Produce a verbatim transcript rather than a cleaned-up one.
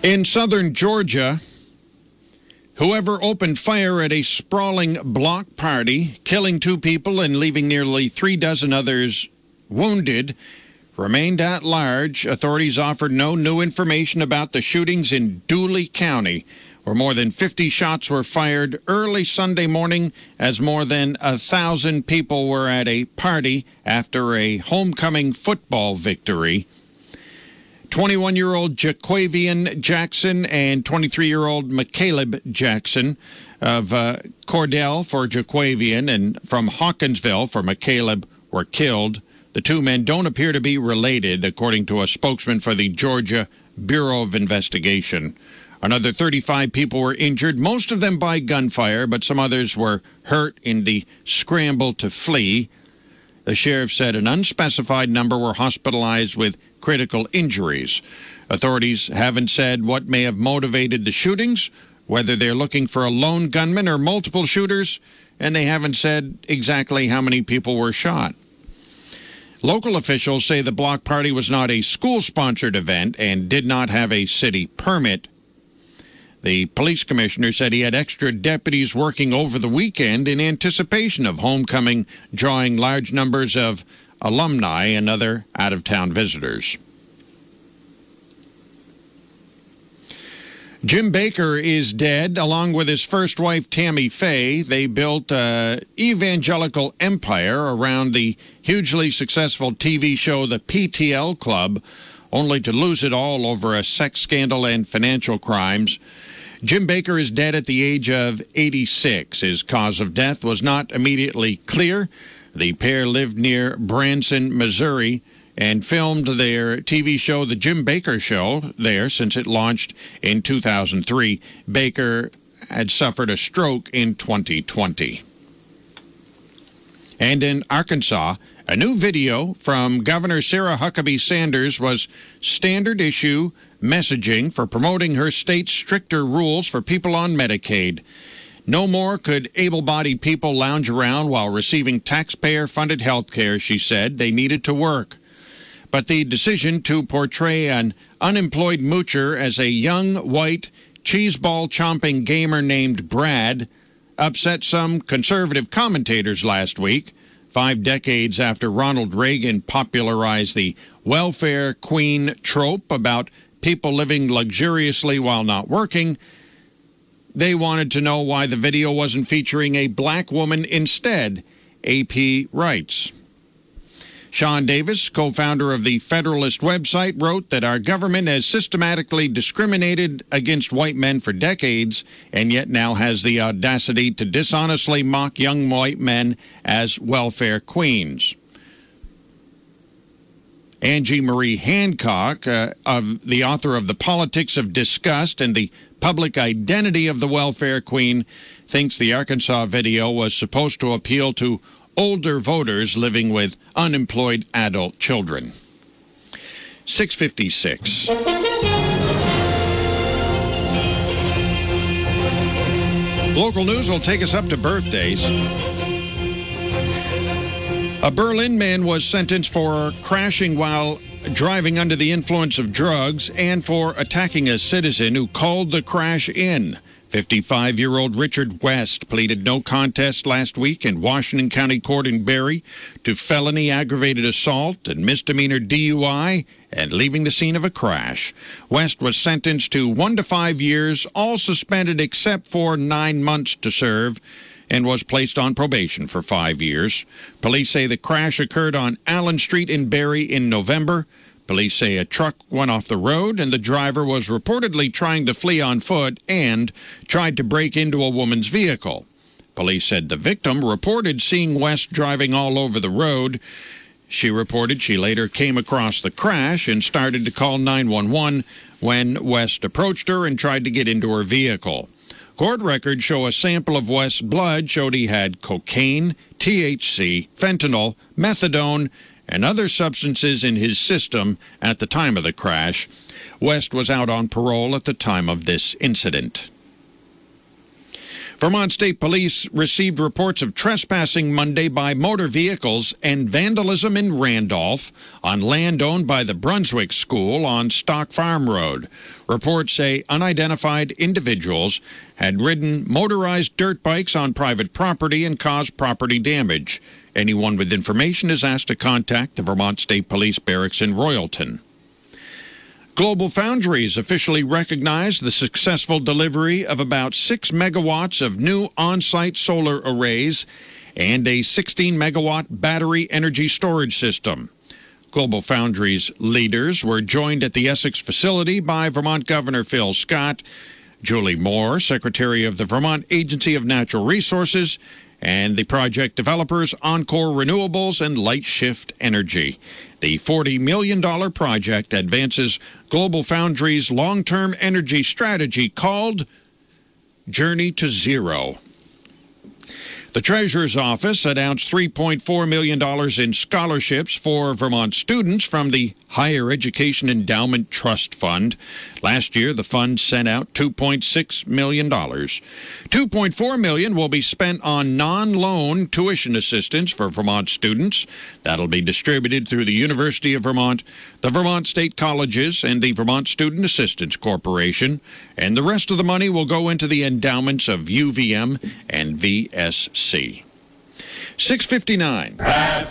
In southern Georgia, whoever opened fire at a sprawling block party, killing two people and leaving nearly three dozen others wounded, remained at large. Authorities offered no new information about the shootings in Dooley County, where more than fifty shots were fired early Sunday morning as more than a thousand people were at a party after a homecoming football victory. twenty-one-year-old Jaquavian Jackson and twenty-three-year-old McCaleb Jackson of uh, Cordell for Jaquavian and from Hawkinsville for McCaleb were killed. The two men don't appear to be related, according to a spokesman for the Georgia Bureau of Investigation. Another thirty-five people were injured, most of them by gunfire, but some others were hurt in the scramble to flee. The sheriff said an unspecified number were hospitalized with critical injuries. Authorities haven't said what may have motivated the shootings, whether they're looking for a lone gunman or multiple shooters, and they haven't said exactly how many people were shot. Local officials say the block party was not a school-sponsored event and did not have a city permit. The police commissioner said he had extra deputies working over the weekend in anticipation of homecoming, drawing large numbers of alumni and other out-of-town visitors. Jim Bakker is dead, along with his first wife, Tammy Faye. They built an evangelical empire around the hugely successful T V show The P T L Club, only to lose it all over a sex scandal and financial crimes. Jim Bakker is dead at the age of eighty-six. His cause of death was not immediately clear. The pair lived near Branson, Missouri, and filmed their T V show, The Jim Bakker Show, there since it launched in two thousand three. Bakker had suffered a stroke in twenty twenty. And in Arkansas, a new video from Governor Sarah Huckabee Sanders was standard issue messaging for promoting her state's stricter rules for people on Medicaid. No more could able-bodied people lounge around while receiving taxpayer-funded health care, she said. They needed to work. But the decision to portray an unemployed moocher as a young, white, cheeseball-chomping gamer named Brad upset some conservative commentators last week. Five decades after Ronald Reagan popularized the welfare queen trope about people living luxuriously while not working, they wanted to know why the video wasn't featuring a black woman instead, A P writes. Sean Davis, co-founder of the Federalist website, wrote that our government has systematically discriminated against white men for decades and yet now has the audacity to dishonestly mock young white men as welfare queens. Angie Marie Hancock, uh, of the author of The Politics of Disgust and the Public Identity of the Welfare Queen, thinks the Arkansas video was supposed to appeal to older voters living with unemployed adult children. six fifty-six. Local news will take us up to birthdays. A Berlin man was sentenced for crashing while driving under the influence of drugs and for attacking a citizen who called the crash in. fifty-five-year-old Richard West pleaded no contest last week in Washington County Court in Barry to felony aggravated assault and misdemeanor D U I and leaving the scene of a crash. West was sentenced to one to five years, all suspended except for nine months to serve, and was placed on probation for five years. Police say the crash occurred on Allen Street in Barry in November. Police say a truck went off the road and the driver was reportedly trying to flee on foot and tried to break into a woman's vehicle. Police said the victim reported seeing West driving all over the road. She reported she later came across the crash and started to call nine one one when West approached her and tried to get into her vehicle. Court records show a sample of West's blood showed he had cocaine, T H C, fentanyl, methadone, and other substances in his system at the time of the crash. West was out on parole at the time of this incident. Vermont State Police received reports of trespassing Monday by motor vehicles and vandalism in Randolph on land owned by the Brunswick School on Stock Farm Road. Reports say unidentified individuals had ridden motorized dirt bikes on private property and caused property damage. Anyone with information is asked to contact the Vermont State Police Barracks in Royalton. Global Foundries officially recognized the successful delivery of about six megawatts of new on-site solar arrays and a sixteen megawatt battery energy storage system. Global Foundries leaders were joined at the Essex facility by Vermont Governor Phil Scott, Julie Moore, Secretary of the Vermont Agency of Natural Resources, and the project developers Encore Renewables and Lightshift Energy. The forty million dollars project advances Global Foundries' long-term energy strategy called Journey to Zero. The Treasurer's Office announced three point four million dollars in scholarships for Vermont students from the Higher Education Endowment Trust Fund. Last year, the fund sent out two point six million dollars. two point four million dollars will be spent on non-loan tuition assistance for Vermont students. That'll be distributed through the University of Vermont, the Vermont State Colleges, and the Vermont Student Assistance Corporation. And the rest of the money will go into the endowments of U V M and V S C. six fifty-nine.